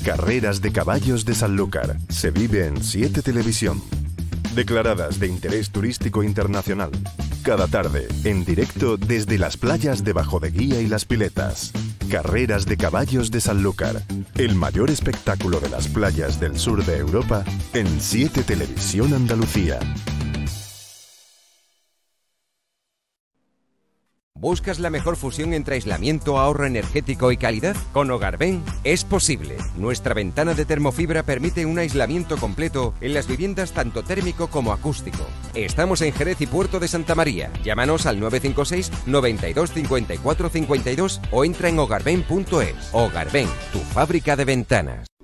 Carreras de caballos de Sanlúcar. Se vive en 7 Televisión. Declaradas de interés turístico internacional. Cada tarde, en directo desde las playas de Bajo de Guía y Las Piletas. Carreras de caballos de Sanlúcar. El mayor espectáculo de las playas del sur de Europa en 7 Televisión Andalucía. ¿Buscas la mejor fusión entre aislamiento, ahorro energético y calidad? Con Hogarben es posible. Nuestra ventana de termofibra permite un aislamiento completo en las viviendas tanto térmico como acústico. Estamos en Jerez y Puerto de Santa María. Llámanos al 956 92 54 52 o entra en hogarben.es. Hogarben, tu fábrica de ventanas.